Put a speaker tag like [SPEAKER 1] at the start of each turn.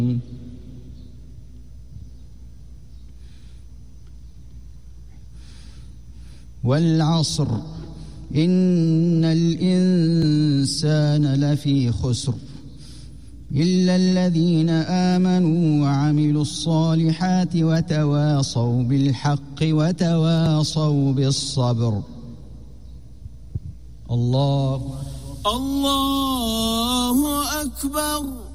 [SPEAKER 1] والعصر إن الإنسان لفي خسر إلا الذين آمنوا وعملوا الصالحات وتواصوا بالحق وتواصوا بالصبر. الله
[SPEAKER 2] أكبر.